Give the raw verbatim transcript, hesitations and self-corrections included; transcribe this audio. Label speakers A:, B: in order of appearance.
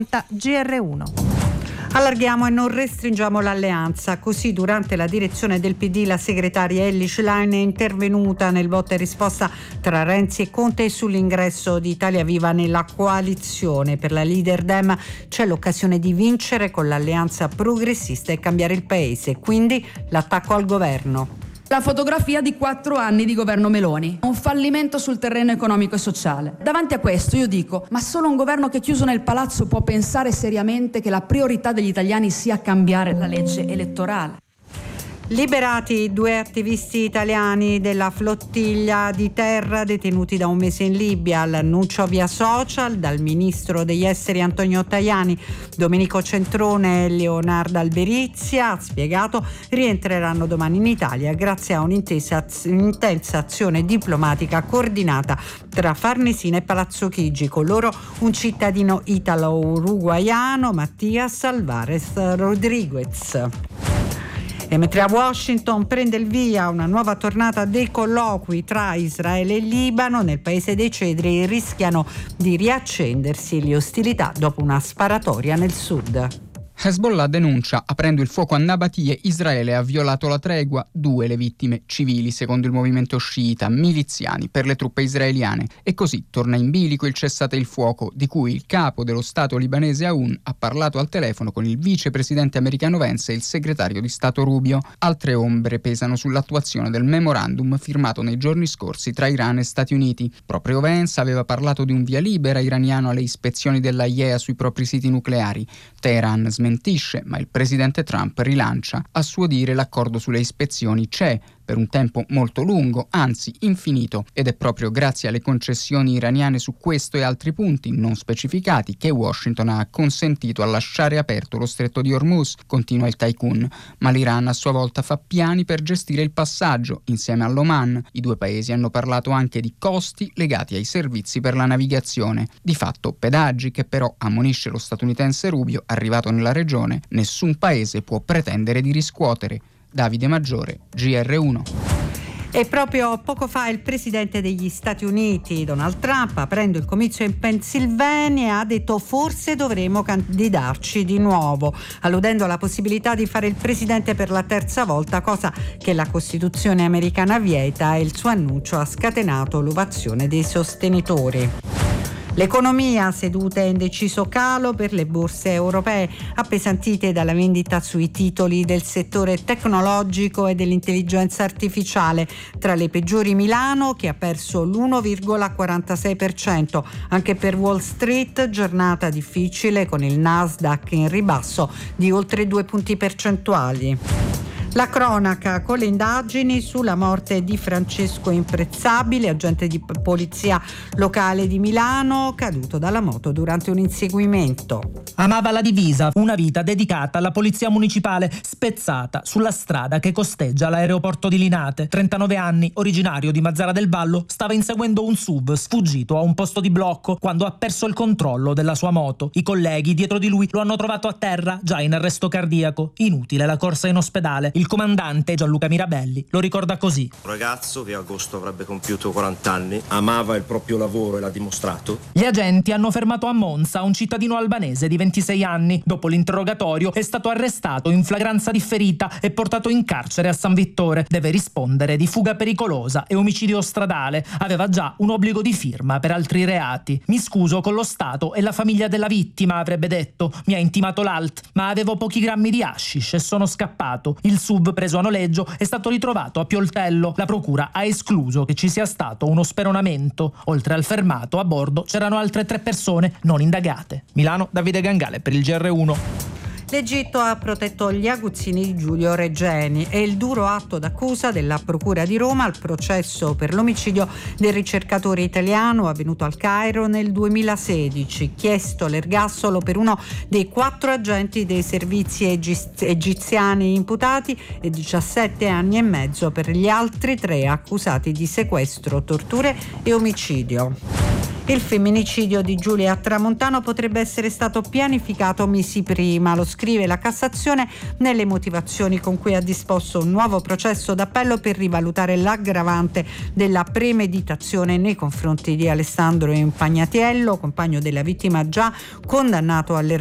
A: G R uno.
B: Allarghiamo e non restringiamo l'alleanza. Così, durante la direzione del P D, la segretaria Elly Schlein è intervenuta nel botta e risposta tra Renzi e Conte sull'ingresso di Italia Viva nella coalizione. Per la leader Dem c'è l'occasione di vincere con l'alleanza progressista e cambiare il paese. Quindi l'attacco al governo.
C: La fotografia di quattro anni di governo Meloni, un fallimento sul terreno economico e sociale. Davanti a questo io dico, ma solo un governo che è chiuso nel palazzo può pensare seriamente che la priorità degli italiani sia cambiare la legge elettorale.
B: Liberati due attivisti italiani della flottiglia di terra detenuti da un mese in Libia. L'annuncio via social dal ministro degli esteri Antonio Tajani. Domenico Centrone e Leonardo Alberizia, ha spiegato, rientreranno domani in Italia grazie a un'intensa intensa azione diplomatica coordinata tra Farnesina e Palazzo Chigi. Con loro un cittadino italo-uruguaiano, Mattias Alvarez Rodriguez. E mentre a Washington prende il via una nuova tornata dei colloqui tra Israele e Libano, nel paese dei cedri rischiano di riaccendersi le ostilità dopo una sparatoria nel sud.
D: Hezbollah denuncia, aprendo il fuoco a Nabatie, Israele ha violato la tregua, due le vittime civili, secondo il movimento sciita, miliziani per le truppe israeliane. E così torna in bilico il cessate il fuoco, di cui il capo dello Stato libanese Aoun ha parlato al telefono con il vicepresidente americano Vance e il segretario di Stato Rubio. Altre ombre pesano sull'attuazione del memorandum firmato nei giorni scorsi tra Iran e Stati Uniti. Proprio Vance aveva parlato di un via libera iraniano alle ispezioni della I E A sui propri siti nucleari. Teheran smentisce, ma il presidente Trump rilancia. A suo dire l'accordo sulle ispezioni c'è, per un tempo molto lungo, anzi infinito, ed è proprio grazie alle concessioni iraniane su questo e altri punti non specificati che Washington ha consentito a lasciare aperto lo stretto di Hormuz, continua il tycoon. Ma l'Iran a sua volta fa piani per gestire il passaggio, insieme all'Oman. I due paesi hanno parlato anche di costi legati ai servizi per la navigazione. Di fatto pedaggi che però, ammonisce lo statunitense Rubio, arrivato nella regione, nessun paese può pretendere di riscuotere. Davide Maggiore, G R uno.
B: E proprio poco fa il presidente degli Stati Uniti, Donald Trump, aprendo il comizio in Pennsylvania, ha detto forse dovremo candidarci di nuovo, alludendo alla possibilità di fare il presidente per la terza volta, cosa che la Costituzione americana vieta, e il suo annuncio ha scatenato l'ovazione dei sostenitori. L'economia seduta in deciso calo per le borse europee, appesantite dalla vendita sui titoli del settore tecnologico e dell'intelligenza artificiale. Tra le peggiori Milano, che ha perso l'uno virgola quarantasei per cento. Anche per Wall Street giornata difficile, con il Nasdaq in ribasso di oltre due punti percentuali. La cronaca con le indagini sulla morte di Francesco Imprezzabile, agente di polizia locale di Milano, caduto dalla moto durante un inseguimento.
E: Amava la divisa, una vita dedicata alla polizia municipale, spezzata sulla strada che costeggia l'aeroporto di Linate. trentanove anni, originario di Mazzara del Vallo, stava inseguendo un S U V sfuggito a un posto di blocco quando ha perso il controllo della sua moto. I colleghi dietro di lui lo hanno trovato a terra, già in arresto cardiaco. Inutile la corsa in ospedale. Il comandante Gianluca Mirabelli lo ricorda così.
F: Un ragazzo che a agosto avrebbe compiuto quaranta anni, amava il proprio lavoro e l'ha dimostrato.
E: Gli agenti hanno fermato a Monza un cittadino albanese di ventisei anni. Dopo l'interrogatorio è stato arrestato in flagranza differita e portato in carcere a San Vittore. Deve rispondere di fuga pericolosa e omicidio stradale. Aveva già un obbligo di firma per altri reati. Mi scuso con lo Stato e la famiglia della vittima, avrebbe detto. Mi ha intimato l'A L T, ma avevo pochi grammi di hashish e sono scappato. Il S U V preso a noleggio è stato ritrovato a Pioltello. La procura ha escluso che ci sia stato uno speronamento. Oltre al fermato, a bordo c'erano altre tre persone non indagate. Milano, Davide Gangale per il G R uno.
B: L'Egitto ha protetto gli aguzzini di Giulio Regeni e il duro atto d'accusa della Procura di Roma al processo per l'omicidio del ricercatore italiano avvenuto al Cairo nel duemilasedici, chiesto l'ergastolo per uno dei quattro agenti dei servizi egiz- egiziani imputati e diciassette anni e mezzo per gli altri tre accusati di sequestro, torture e omicidio. Il femminicidio di Giulia Tramontano potrebbe essere stato pianificato mesi prima, lo scrive la Cassazione nelle motivazioni con cui ha disposto un nuovo processo d'appello per rivalutare l'aggravante della premeditazione nei confronti di Alessandro Impagnatiello, compagno della vittima già condannato alle